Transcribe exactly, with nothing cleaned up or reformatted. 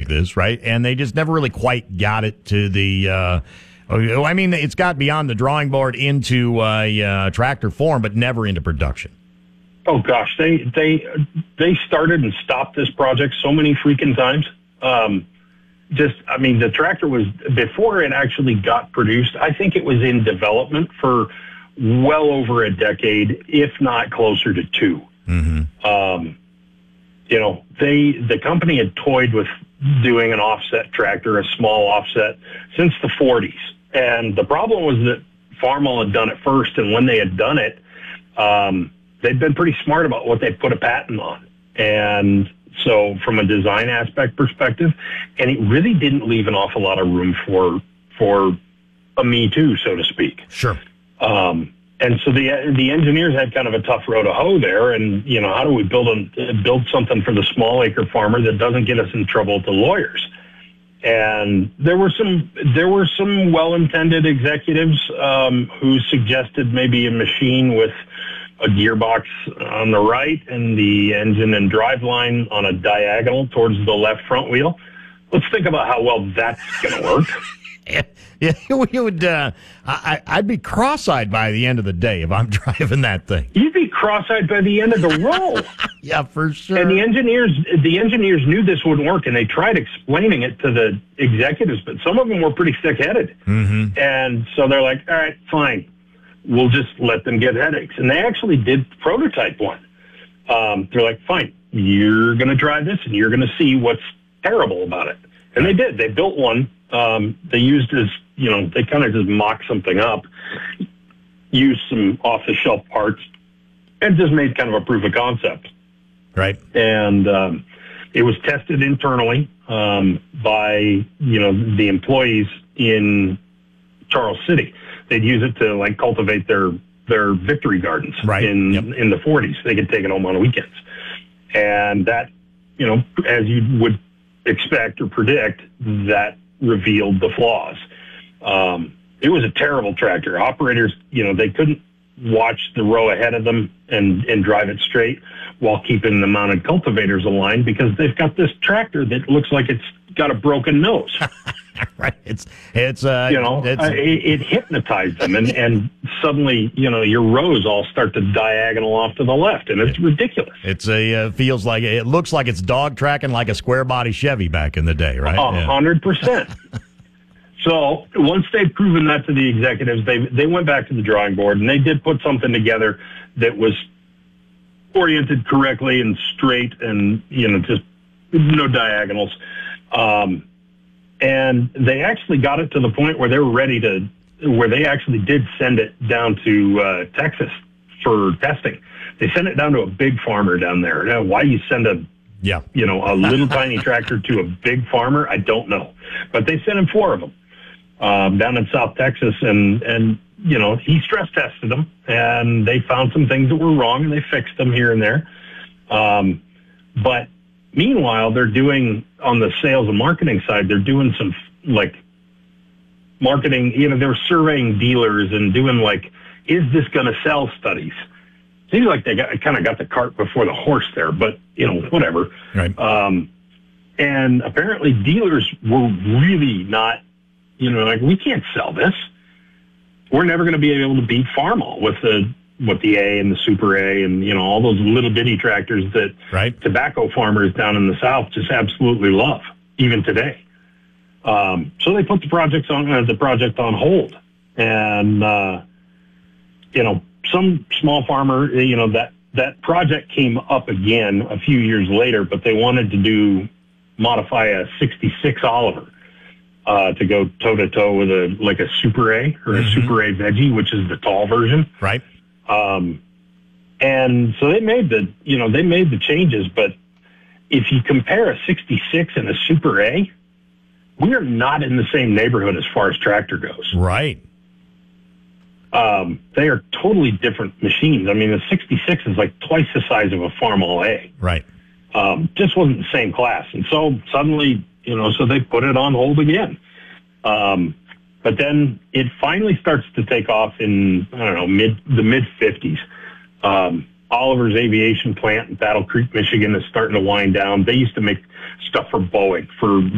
like this, right? And they just never really quite got it to the. Uh, I mean, it's got beyond the drawing board into uh, uh, tractor form, but never into production. Oh gosh, they they they started and stopped this project so many freaking times. Um, just, I mean, the tractor was, before it actually got produced, I think it was in development for well over a decade, if not closer to two. Mm-hmm. Um, you know, they the company had toyed with doing an offset tractor, a small offset, since the forties. And the problem was that Farmall had done it first, and when they had done it, um, they'd been pretty smart about what they put a patent on. And so from a design aspect perspective, and it really didn't leave an awful lot of room for for a me too, so to speak. Sure. Um, and so the the engineers had kind of a tough row to hoe there. And, you know, how do we build a, build something for the small acre farmer that doesn't get us in trouble with the lawyers? And there were some there were some well-intended executives um, who suggested maybe a machine with a gearbox on the right and the engine and driveline on a diagonal towards the left front wheel. Let's think about how well that's going to work. Yeah, yeah, you would. Uh, I, I'd be cross-eyed by the end of the day if I'm driving that thing. You'd be cross-eyed by the end of the roll. Yeah, for sure. And the engineers, the engineers knew this wouldn't work, and they tried explaining it to the executives, but some of them were pretty thick-headed. Mm-hmm. And so they're like, all right, fine. We'll just let them get headaches. And they actually did prototype one. Um, they're like, fine, you're going to try this, and you're going to see what's terrible about it. And they did. They built one. Um, they used as, you know, they kind of just mocked something up, used some off-the-shelf parts, and just made kind of a proof of concept. Right. And um, it was tested internally um, by, you know, the employees in Charles City. They'd use it to, like, cultivate their their victory gardens right. in yep. in the forties. They could take it home on the weekends. And that, you know, as you would expect or predict, that revealed the flaws. Um, it was a terrible tractor. Operators, you know, they couldn't watch the row ahead of them and, and drive it straight while keeping the mounted cultivators aligned because they've got this tractor that looks like it's got a broken nose. Right. It's, it's, uh, you know, it's, uh, it, it hypnotized them. And, and suddenly, you know, your rows all start to diagonal off to the left. And it's ridiculous. It's a, uh, feels like, it looks like it's dog tracking like a square body Chevy back in the day, right? A hundred percent. So once they'd proven that to the executives, they, they went back to the drawing board and they did put something together that was oriented correctly and straight and, you know, just no diagonals. Um, And they actually got it to the point where they were ready to, where they actually did send it down to uh, Texas for testing. They sent it down to a big farmer down there. Now, why you send a, yeah, you know, a little tiny tractor to a big farmer, I don't know. But they sent him four of them um, down in South Texas, and and you know he stress tested them, and they found some things that were wrong, and they fixed them here and there. Um, but meanwhile, they're doing, on the sales and marketing side, they're doing some, like, marketing, you know, they're surveying dealers and doing, like, is this going to sell studies. Seems like they got kind of got the cart before the horse there, but, you know, whatever. Right. Um, and apparently dealers were really not, you know, like, we can't sell this. We're never going to be able to beat Farmall with the with the A and the Super A and, you know, all those little bitty tractors that right. tobacco farmers down in the South just absolutely love, even today. Um, so they put the projects on uh, the project on hold, and uh, you know, some small farmer, you know, that that project came up again a few years later, but they wanted to do modify a sixty-six Oliver uh, to go toe to toe with a like a Super A or a mm-hmm. Super A Veggie, which is the tall version, right? Um, and so they made the, you know, they made the changes, but if you compare a sixty-six and a Super A, we are not in the same neighborhood as far as tractor goes. Right. Um, they are totally different machines. I mean, the sixty-six is like twice the size of a Farmall A. Right. Um, just wasn't the same class. And so suddenly, you know, so they put it on hold again. Um, But then it finally starts to take off in, I don't know, mid the mid-fifties. Um, Oliver's Aviation Plant in Battle Creek, Michigan is starting to wind down. They used to make stuff for Boeing, for